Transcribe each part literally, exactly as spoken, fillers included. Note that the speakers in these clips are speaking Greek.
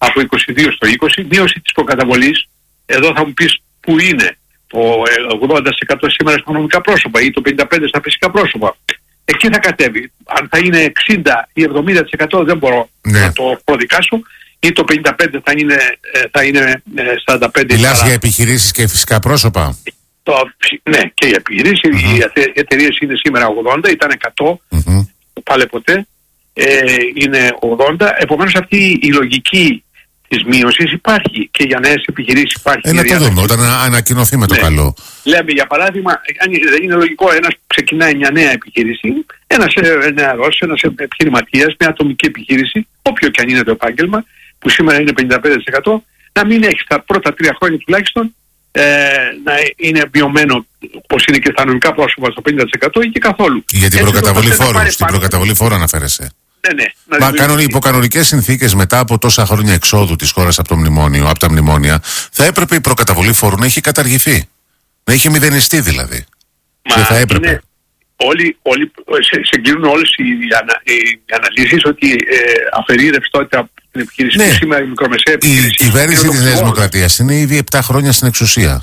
από είκοσι δύο στο είκοσι, μείωση της προκαταβολής. Εδώ θα μου πεις πού είναι το ογδόντα τοις εκατό σήμερα στα νομικά πρόσωπα ή το πενήντα πέντε τοις εκατό στα φυσικά πρόσωπα. Εκεί θα κατέβει. Αν θα είναι εξήντα ή εβδομήντα τοις εκατό δεν μπορώ ναι. να το προδικάσω, ή το πενήντα πέντε τοις εκατό θα είναι, θα είναι σαράντα πέντε τοις εκατό. Μιλάς για επιχειρήσεις και φυσικά πρόσωπα. Το, ναι, και οι επιχειρήσεις. Mm-hmm. Οι εταιρείες είναι σήμερα ογδόντα, ήταν εκατό, mm-hmm. πάλι ποτέ. Ε, είναι ογδόντα. Επομένως αυτή η λογική της μείωσης υπάρχει και για νέες επιχειρήσεις υπάρχει. Ε, να το δούμε όταν ανακοινωθεί με το ναι. καλό. Λέμε για παράδειγμα, αν είναι λογικό ένας που ξεκινάει μια νέα επιχείρηση, ένας νεαρός, ένας επιχειρηματίας, μια ατομική επιχείρηση, όποιο και αν είναι το επάγγελμα, που σήμερα είναι πενήντα πέντε τοις εκατό, να μην έχει τα πρώτα τρία χρόνια τουλάχιστον ε, να είναι βιωμένο όπως είναι και στα νομικά πρόσωπα στο πενήντα τοις εκατό ή και καθόλου. Για την προκαταβολή φόρου, στην προκαταβολή φόρου αναφέρεσαι. Ναι, ναι, Μα κάνουν υπό κανονικές συνθήκες μετά από τόσα χρόνια εξόδου της χώρας από το μνημόνιο, από τα μνημόνια, θα έπρεπε η προκαταβολή φόρου να έχει καταργηθεί. Να έχει μηδενιστεί δηλαδή. Μα και θα έπρεπε. Είναι, όλοι, όλοι, σε, συγκλίνουν όλες οι, ανα, οι αναλύσεις ότι ε, αφαιρεί ρευστότητα από την επιχείρηση. Ναι. Σήμερα η μικρομεσαία επιχείρηση. Η κυβέρνηση της Νέας Δημοκρατίας είναι ήδη επτά χρόνια στην εξουσία.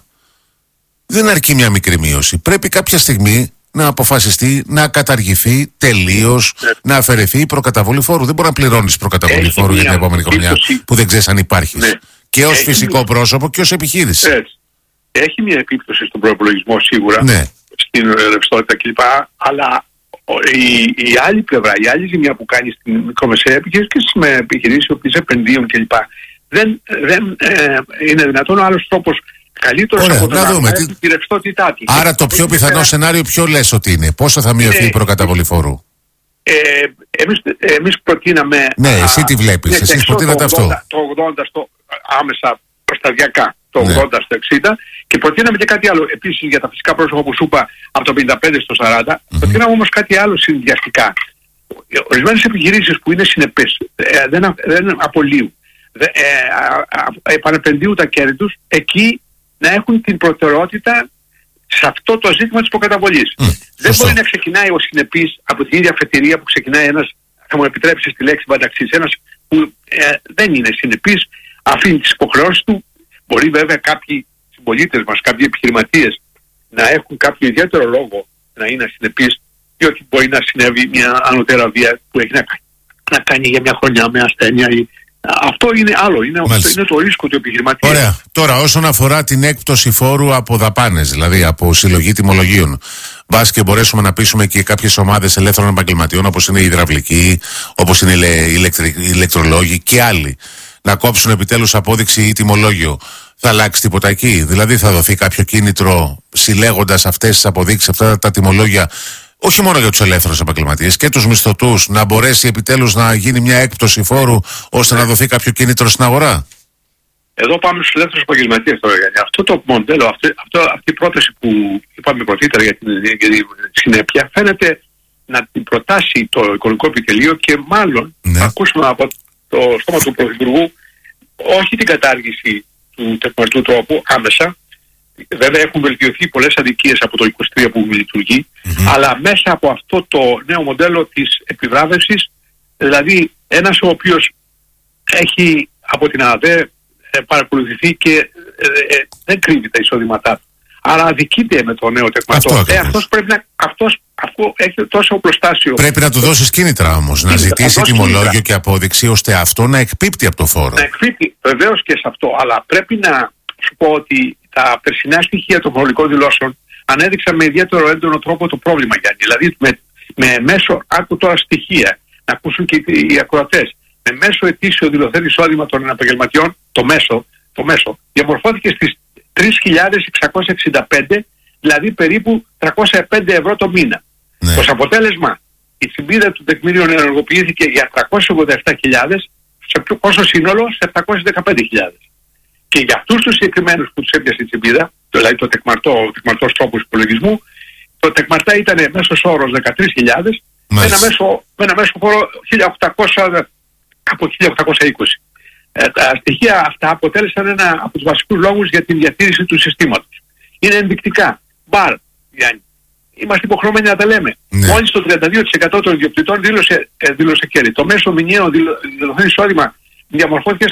Δεν αρκεί μια μικρή μείωση. Πρέπει κάποια στιγμή να αποφασιστεί να καταργηθεί τελείως, ναι. να αφαιρεθεί η προκαταβολή φόρου. Δεν μπορεί να πληρώνεις προκαταβολή Έχει φόρου για την επόμενη χρονιά που δεν ξέρεις αν υπάρχεις. Ναι. Και ως Έχει φυσικό μια... πρόσωπο και ως επιχείρηση. Έτσι. Έχει μια επίπτωση στον προϋπολογισμό σίγουρα, ναι. στην ρευστότητα κλπ. Αλλά η, η άλλη πλευρά, η άλλη ζημιά που κάνει στην μικρομεσαία επιχείρηση και στις επιχειρήσεις που επενδύουν κλπ. Δεν, δεν ε, είναι δυνατόν ο άλλος τρόπος. Καλύτερος Ωραία, από το να δούμε. Τι... τη ρευστότητά της. Άρα το πιο πιθανό πέρα... σενάριο ποιο λες ότι είναι? Πόσο θα μειωθεί ε, η προκαταβολή φόρου? Ε, εμείς, εμείς προτείναμε... Ναι, α, εσύ τι βλέπεις, ναι, εσείς προτείνατε αυτό. Το ογδόντα στο, άμεσα προσταδιακά, το ογδόντα ναι. στο εξήντα, και προτείναμε και κάτι άλλο. Επίσης για τα φυσικά πρόσωπα που σου είπα από το πενήντα πέντε στο σαράντα, mm-hmm. προτείναμε όμως κάτι άλλο συνδυαστικά. Ορισμένες επιχειρήσεις που είναι συνεπές, ε, δεν, δεν απολύουν, ε, ε, επανεπενδύουν τα κέρδη τους, εκεί να έχουν την προτεραιότητα σε αυτό το ζήτημα της προκαταβολής. Mm, δεν μπορεί να ξεκινάει ο συνεπής από την ίδια αφετηρία που ξεκινάει ένας, θα μου επιτρέψει τη λέξη πανταξής, ένας που ε, δεν είναι συνεπής, αφήνει τις υποχρεώσεις του. Μπορεί βέβαια κάποιοι συμπολίτες μας, κάποιοι επιχειρηματίες να έχουν κάποιο ιδιαίτερο λόγο να είναι ασυνεπείς, διότι μπορεί να συνέβη μια ανωτέρα βία που έχει να, να κάνει για μια χρονιά με ασθένεια ή αυτό είναι άλλο, είναι, είναι το ρίσκο του επιχειρηματία. Ωραία. Τώρα, όσον αφορά την έκπτωση φόρου από δαπάνες, δηλαδή από συλλογή τιμολογίων, μπας και μπορέσουμε να πείσουμε και κάποιες ομάδες ελεύθερων επαγγελματιών, όπως είναι οι υδραυλικοί, όπως είναι οι ηλεκτρολόγοι και άλλοι, να κόψουν επιτέλους απόδειξη ή τιμολόγιο, θα αλλάξει τίποτα εκεί? Δηλαδή, θα δοθεί κάποιο κίνητρο συλλέγοντας αυτές τις αποδείξεις, αυτά τα τιμολόγια, όχι μόνο για τους ελεύθερους επαγγελματίες και τους μισθωτούς, να μπορέσει επιτέλους να γίνει μια έκπτωση φόρου ώστε να δοθεί κάποιο κίνητρο στην αγορά? Εδώ πάμε στους ελεύθερους επαγγελματίες τώρα. Αυτό το μοντέλο, αυτό, αυτό, αυτή η πρόταση που είπαμε πρωτήτερα για την, για την συνέπεια, φαίνεται να την προτάσει το Οικονομικό Επιτελείο και μάλλον ναι. θα ακούσουμε από το στόμα του Πρωθυπουργού όχι την κατάργηση του τεκμαρτού τρόπου άμεσα. Βέβαια έχουν βελτιωθεί πολλές αδικίες από το είκοσι τρία που λειτουργεί, mm-hmm. αλλά μέσα από αυτό το νέο μοντέλο της επιβράβευσης, δηλαδή ένας ο οποίος έχει από την ΑΔΕ ε, παρακολουθηθεί και ε, ε, δεν κρύβει τα εισόδηματά του. Άρα αδικείται με το νέο τεκμαρτό. Αυτό, ε, αυτός πρέπει να... Αυτός, αυτό έχει τόσο οπλοστάσιο. Πρέπει να του δώσεις κίνητρα όμως, να ζητήσει τιμολόγιο και απόδειξη ώστε αυτό να εκπίπτει από το φόρο. Να εκπίπτει βεβαίως και σε αυτό, αλλά πρέπει να σου πω ότι τα περσινά στοιχεία των φορολογικών δηλώσεων ανέδειξαν με ιδιαίτερο έντονο τρόπο το πρόβλημα, Γιάννη. Δηλαδή με, με μέσο, άκου τώρα στοιχεία, να ακούσουν και οι ακροατές, με μέσο ετήσιο δηλωθέν εισόδημα των επαγγελματιών, το μέσο, το μέσο διαμορφώθηκε στις τρεις χιλιάδες εξακόσια εξήντα πέντε, δηλαδή περίπου τριακόσια πέντε ευρώ το μήνα. Ναι. Ως αποτέλεσμα, η τσιμπίδα του τεκμηρίων ενεργοποιήθηκε για τριακόσιες ογδόντα επτά χιλιάδες, σε πόσο σύνολο, σε επτακόσιες δεκαπέντε χιλιάδες. Και για αυτούς τους συγκεκριμένους που τους έπιασε η τσιμπίδα, δηλαδή το τεκμαρτό, ο τεκμαρτός τρόπος υπολογισμού, το τεκμαρτά ήταν μέσος όρος δεκατρείς χιλιάδες, με ένα μέσο, με ένα μέσο φόρο χίλια οκτακόσια, από χίλια οκτακόσια είκοσι. Ε, τα στοιχεία αυτά αποτέλεσαν ένα από τους βασικούς λόγους για την διατήρηση του συστήματος. Είναι ενδεικτικά. Μπαρ, Γιάννη. Είμαστε υποχρεωμένοι να τα λέμε. Ναι. Μόλις το τριάντα δύο τοις εκατό των ιδιοκτητών δήλωσε, ε, δήλωσε κέρδη. Το μέσο μηνιαίο δηλωθέν εισόδημα διαμορφώθηκε